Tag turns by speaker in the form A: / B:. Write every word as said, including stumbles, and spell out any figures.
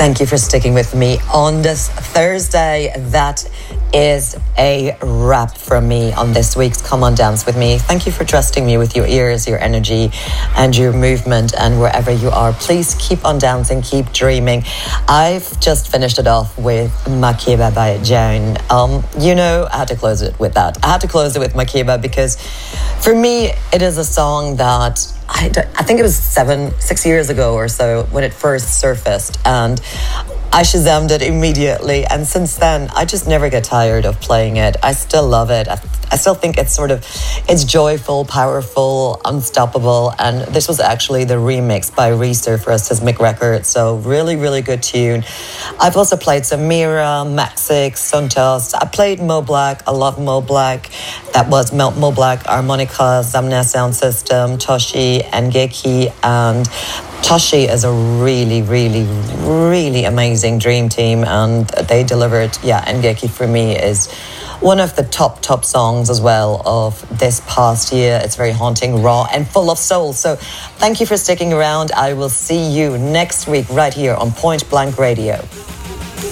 A: Thank you for sticking with me on this Thursday. That is a wrap from me on this week's Come On Dance With Me. Thank you for trusting me with your ears, your energy, and your movement. And wherever you are, please keep on dancing, keep dreaming. I've just finished it off with Makeba by Joan. Um, you know, I had to close it with that. I had to close it with Makeba because for me, it is a song that I, I think it was seven, six years ago or so when it first surfaced, and I Shazammed it immediately, and since then I just never get tired of playing it. I still love it. I, I still think it's sort of, it's joyful, powerful, unstoppable, and this was actually the remix by Reeser for a Sismic record, so really, really good tune. I've also played some Mira, Maxix, Suntos. I played Mo Black. I love Mo Black. That was Mo, Mo Black, Harmonica, Zamna Sound System, Toshi, Ngeki, and Toshi is a really, really, really amazing dream team, and they delivered. Yeah, Ngeki for me is one of the top, top songs as well of this past year. It's very haunting, raw, and full of soul. So thank you for sticking around. I will see you next week right here on Point Blank Radio.